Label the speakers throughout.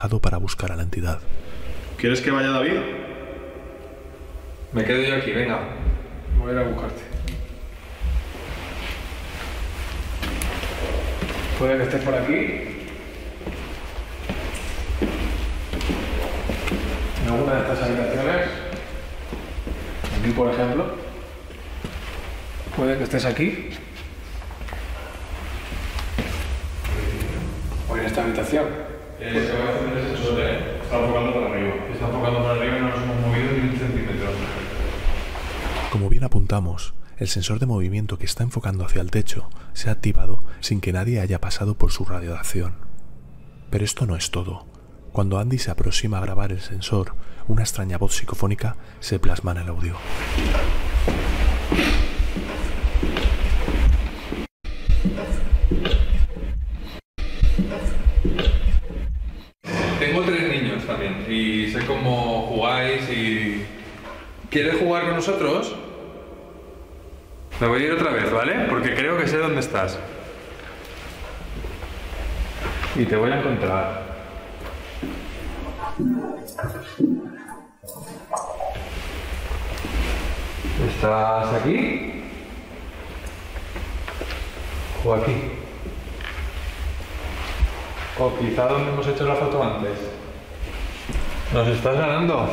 Speaker 1: para buscar a la entidad.
Speaker 2: ¿Quieres que vaya David?
Speaker 3: Me quedo yo aquí, venga. Voy a ir a buscarte. Puede que estés por aquí. En alguna de estas habitaciones. Aquí, por ejemplo. Puede que estés aquí. O en esta habitación.
Speaker 2: Está enfocando para arriba.
Speaker 3: Está enfocando para arriba y no nos hemos movido ni un centímetro.
Speaker 1: Como bien apuntamos, el sensor de movimiento que está enfocando hacia el techo se ha activado sin que nadie haya pasado por su radiación. Pero esto no es todo. Cuando Andy se aproxima a grabar el sensor, una extraña voz psicofónica se plasma en el audio.
Speaker 3: Tengo 3 niños también y sé cómo jugáis y... ¿Quieres jugar con nosotros? Me voy a ir otra vez, ¿vale? Porque creo que sé dónde estás. Y te voy a encontrar. ¿Estás aquí? ¿O aquí? O quizá donde hemos hecho la foto antes. ¿Nos estás ganando?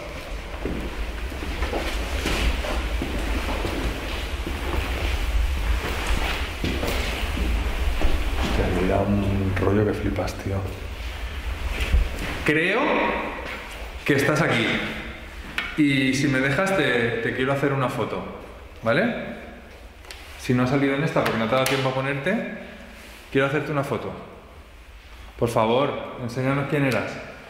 Speaker 3: Hostia, me da un rollo que flipas, tío. Creo que estás aquí. Y si me dejas te quiero hacer una foto, ¿vale? Si no has salido en esta porque no te ha dado tiempo a ponerte, quiero hacerte una foto. Por favor, enséñanos quién eras.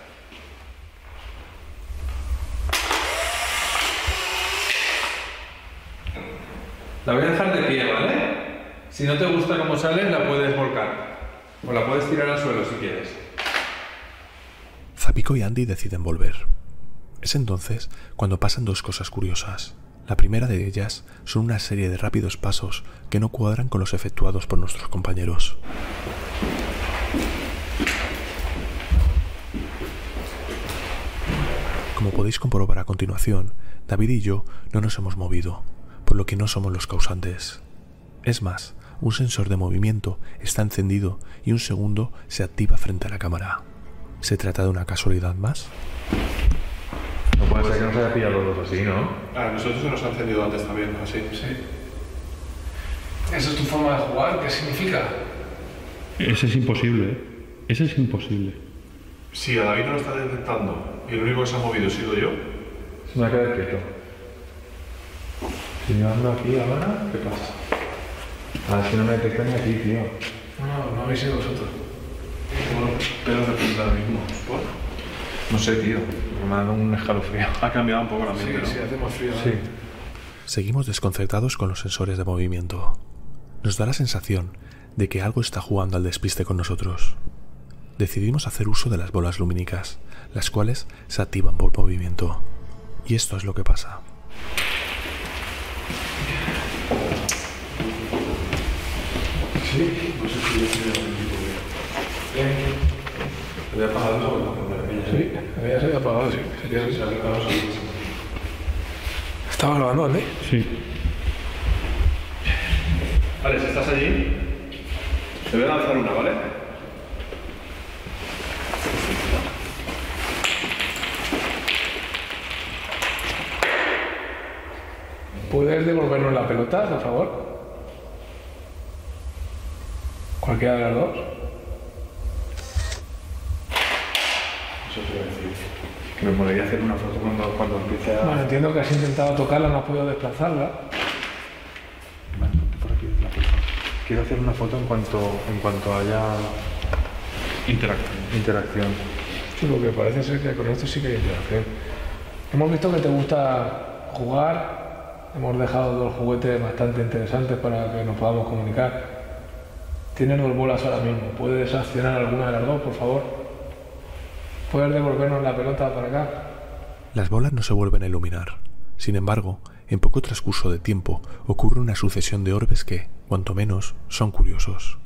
Speaker 3: La voy a dejar de pie, ¿vale? Si no te gusta cómo sales, la puedes volcar. O la puedes tirar al suelo si quieres.
Speaker 1: Zapico y Andy deciden volver. Es entonces cuando pasan dos cosas curiosas. La primera de ellas son una serie de rápidos pasos que no cuadran con los efectuados por nuestros compañeros. Como podéis comprobar a continuación, David y yo no nos hemos movido, por lo que no somos los causantes. Es más, un sensor de movimiento está encendido y un segundo se activa frente a la cámara. ¿Se trata de una casualidad más?
Speaker 3: No puede ser que nos haya pillado los dos así, ¿no?
Speaker 2: A nosotros se nos ha encendido antes también, así.
Speaker 3: Sí. ¿Esa es tu forma de jugar? ¿Qué significa?
Speaker 4: Ese es imposible, ¿eh? Ese es imposible.
Speaker 2: Si a David no lo está detectando y el único que se ha movido he sido yo.
Speaker 3: Se me ha quedado quieto. Si yo ando aquí ahora, ¿qué pasa? A ver si no me detectan ni aquí, tío. No habéis sido vosotros.
Speaker 2: Bueno, pero de punta ahora mismo. ¿Por?
Speaker 3: No sé, tío. Me ha dado un escalofrío.
Speaker 2: Ha cambiado un poco el ambiente, ¿no?
Speaker 3: Sí, hace más frío.
Speaker 4: Sí.
Speaker 1: Seguimos desconcertados con los sensores de movimiento. Nos da la sensación de que algo está jugando al despiste con nosotros. Decidimos hacer uso de las bolas lumínicas, las cuales se activan por movimiento. Y esto es lo que pasa.
Speaker 3: Sí, no sé si yo estoy en el ¿te había apagado eso? Sí, se había apagado, sí. ¿Estaba grabando, Andy?
Speaker 4: Sí.
Speaker 2: Vale, si estás allí, te voy a lanzar una, ¿vale?
Speaker 3: ¿Puedes devolvernos la pelota, por favor? Cualquiera de las dos.
Speaker 2: Eso te iba a decir. Que me molaría hacer una foto cuando empiece a...
Speaker 3: Bueno, entiendo que has intentado tocarla, no has podido desplazarla.
Speaker 2: Vale, ponte por aquí la foto. Quiero hacer una foto en cuanto haya interacción.
Speaker 3: Sí, porque parece ser que con esto sí que hay interacción. Hemos visto que te gusta jugar. Hemos dejado dos juguetes bastante interesantes para que nos podamos comunicar. Tienes dos bolas ahora mismo. ¿Puedes accionar alguna de las dos, por favor? ¿Puedes devolvernos la pelota para acá?
Speaker 1: Las bolas no se vuelven a iluminar. Sin embargo, en poco transcurso de tiempo ocurre una sucesión de orbes que, cuanto menos, son curiosos.